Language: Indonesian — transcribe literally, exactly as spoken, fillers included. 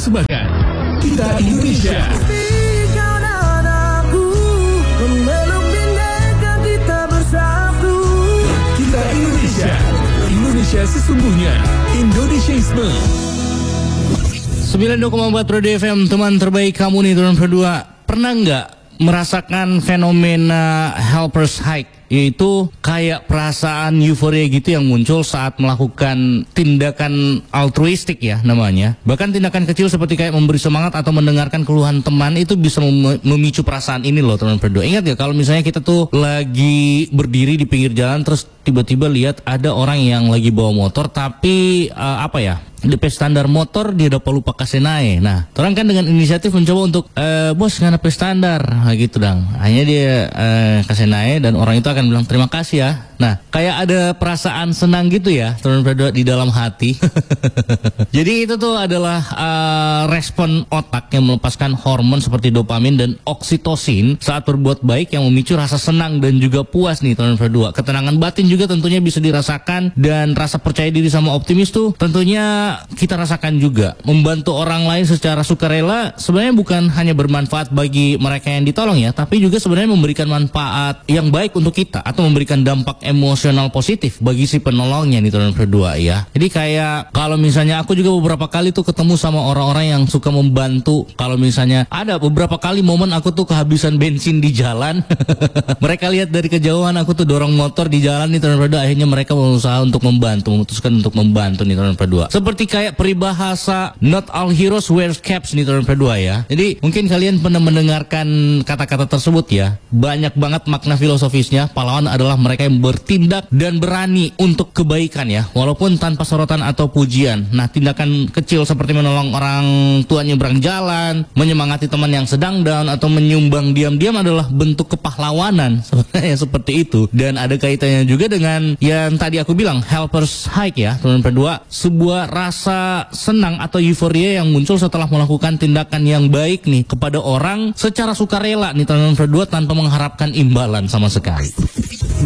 mempersembahkan Kita Indonesia. Kita Indonesia. Indonesia sesungguhnya. Indonesiaisme. sembilan puluh dua koma empat Pro D F M, teman terbaik kamu nih, turun berdua. Pernah nggak merasakan fenomena helpers high, yaitu kayak perasaan euforia gitu yang muncul saat melakukan tindakan altruistik ya namanya. Bahkan tindakan kecil seperti kayak memberi semangat atau mendengarkan keluhan teman itu bisa mem memicu perasaan ini loh, teman berdua. Ingat ya kalau misalnya kita tuh lagi berdiri di pinggir jalan terus tiba-tiba lihat ada orang yang lagi bawa motor tapi uh, apa ya, D P standar motor dia udah lupa kasih naik. Nah, orang kan dengan inisiatif mencoba untuk e, bos nggak D P standar, nah, gitu dong. Hanya dia e, kasih naik dan orang itu akan bilang terima kasih ya. Nah, kayak ada perasaan senang gitu ya, turun berdua di dalam hati. Jadi itu tuh adalah uh, respon otak yang melepaskan hormon seperti dopamin dan oksitosin saat berbuat baik yang memicu rasa senang dan juga puas nih, turun berdua. Ketenangan batin juga tentunya bisa dirasakan dan rasa percaya diri sama optimis tuh tentunya kita rasakan juga. Membantu orang lain secara sukarela sebenarnya bukan hanya bermanfaat bagi mereka yang ditolong ya, tapi juga sebenarnya memberikan manfaat yang baik untuk kita atau memberikan dampak emosional positif bagi si penolongnya nih, teman berdua ya. Jadi kayak kalau misalnya aku juga beberapa kali tuh ketemu sama orang-orang yang suka membantu. Kalau misalnya ada beberapa kali momen aku tuh kehabisan bensin di jalan. Mereka lihat dari kejauhan aku tuh dorong motor di jalan nih, teman berdua. Akhirnya mereka berusaha untuk membantu, memutuskan untuk membantu nih, teman berdua. Seperti kayak peribahasa not all heroes wear caps nih, teman berdua ya. Jadi mungkin kalian pernah mendengarkan kata-kata tersebut ya. Banyak banget makna filosofisnya. Pahlawan adalah mereka yang bertindak dan berani untuk kebaikan ya, walaupun tanpa sorotan atau pujian. Nah, tindakan kecil seperti menolong orang tua nyebrang jalan, menyemangati teman yang sedang down, atau menyumbang diam-diam adalah bentuk kepahlawanan sebenarnya, seperti itu. Dan ada kaitannya juga dengan yang tadi aku bilang helpers high ya, teman berdua, sebuah rasa senang atau euforia yang muncul setelah melakukan tindakan yang baik nih kepada orang secara sukarela nih, teman berdua, tanpa mengharapkan imbalan sama sekali.